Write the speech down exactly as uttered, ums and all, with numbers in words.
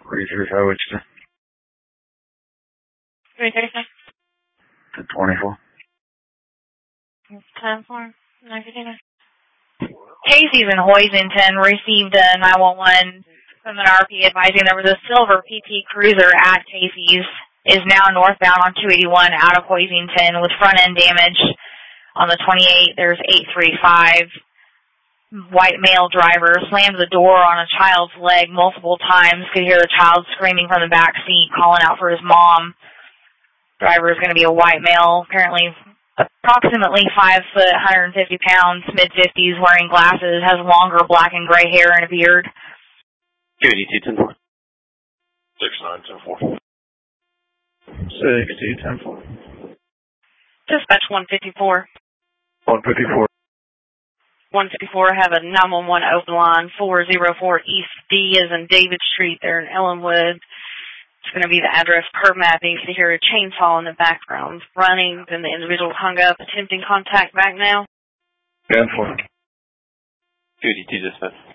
Cruisers, Highway ten. three thirty-five. ten twenty-four. ten four. nine fifty-nine. Casey's in Hoisington received a nine one one from an R P advising there was a silver P T Cruiser at Casey's, is now northbound on two eighty-one out of Hoisington with front end damage. On the twenty-eight, there's eight three five. White male driver slammed the door on a child's leg multiple times. Could hear the child screaming from the back seat, calling out for his mom. Driver is going to be a white male, apparently approximately five foot, one hundred fifty pounds, mid fifties, wearing glasses, has longer black and gray hair and a beard. two eighty-two, ten four. six nine, ten four. six two, ten four. Dispatch one fifty-four. one fifty-four. one fifty-four, have a nine one one open line, four oh four East D as in David Street there in Ellenwood. It's going to be the address per mapping. You hear a chainsaw in the background running, then the individual hung up, attempting contact back now. ten four. two eighty-two, dispatch.